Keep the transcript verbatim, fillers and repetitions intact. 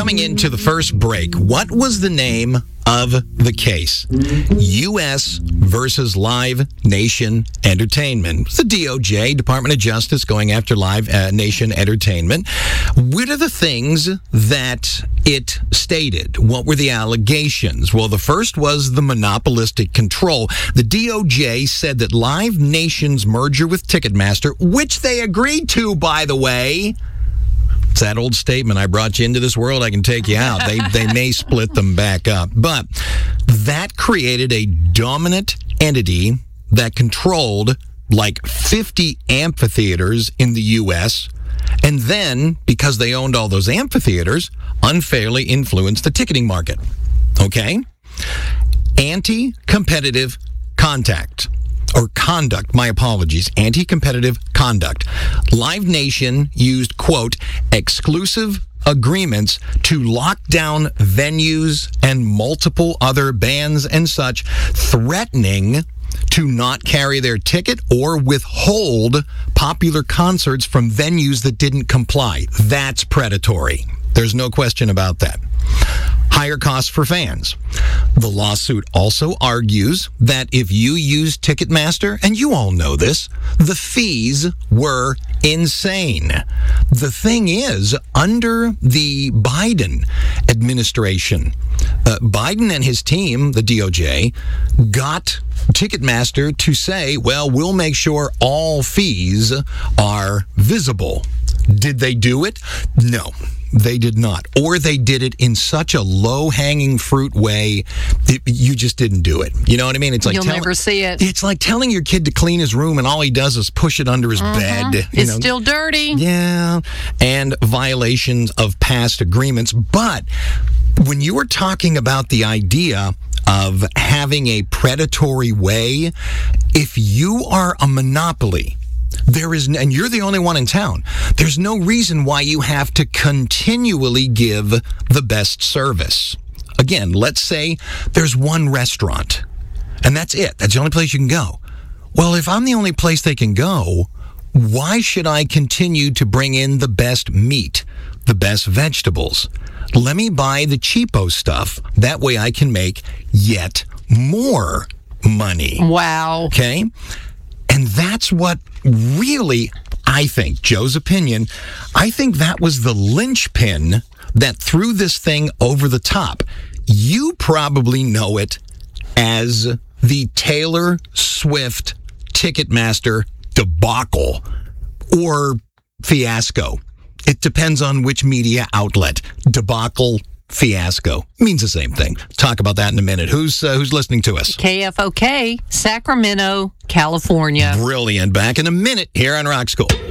Coming into the first break, what was the name of the case? U S versus Live Nation Entertainment. The D O J, Department of Justice, going after Live uh, Nation Entertainment. What are the things that it stated? What were the allegations? Well, the first was the monopolistic control. The D O J said that Live Nation's merger with Ticketmaster, which they agreed to, by the way. It's that old statement, I brought you into this world, I can take you out. They they may split them back up. But that created a dominant entity that controlled like fifty amphitheaters in the U S, and then, because they owned all those amphitheaters, unfairly influenced the ticketing market. Okay? Anti-competitive contact. Or conduct, my apologies, anti-competitive conduct. Live Nation used, quote, exclusive agreements to lock down venues and multiple other bands and such, threatening to not carry their ticket or withhold popular concerts from venues that didn't comply. That's predatory. There's no question about that. Higher costs for fans. The lawsuit also argues that if you use Ticketmaster, and you all know this, the fees were insane. The thing is, under the Biden administration, uh, Biden and his team, the D O J, got Ticketmaster to say, well, we'll make sure all fees are visible. Did they do it? No. They did not. Or they did it in such a low-hanging fruit way that you just didn't do it. You know what I mean? It's like You'll tell, never see it. It's like telling your kid to clean his room and all he does is push it under his uh-huh. bed. You it's know? still dirty. Yeah. And violations of past agreements. But when you were talking about the idea of having a predatory way, if you are a monopoly, there is, and you're the only one in town, there's no reason why you have to continually give the best service. Again, let's say there's one restaurant, and that's it. That's the only place you can go. Well, if I'm the only place they can go, why should I continue to bring in the best meat, the best vegetables? Let me buy the cheapo stuff. That way I can make yet more money. Wow. Okay? And that's what really, I think, Joe's opinion, I think that was the linchpin that threw this thing over the top. You probably know it as the Taylor Swift Ticketmaster debacle or fiasco. It depends on which media outlet. Debacle, fiasco means the same thing. Talk about that in a minute. Who's uh, who's listening to us? K F O K, Sacramento, California. Brilliant. Back in a minute here on Rock School.